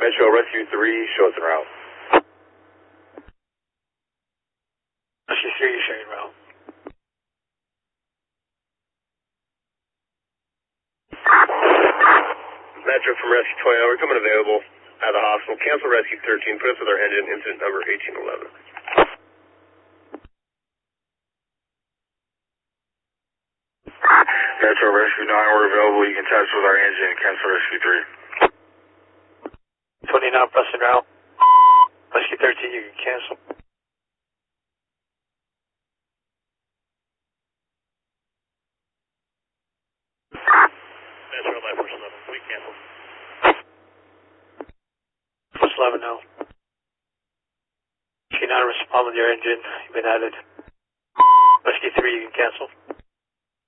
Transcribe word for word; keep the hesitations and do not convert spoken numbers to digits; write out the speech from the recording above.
Metro Rescue three, show us en route. Rescue three, you're showing route. Metro from Rescue twenty, we're coming available at the hospital. Cancel Rescue thirteen, put us with our engine, incident number eighteen eleven. Metro Rescue nine, we're available. You can test with our engine, cancel Rescue three. twenty-nine, pressing route. Rescue thirteen, you can cancel. Metro nine, first eleven, we cancel. First eleven, no. Rescue nine, respond with your engine. You've been added. Rescue three, you can cancel.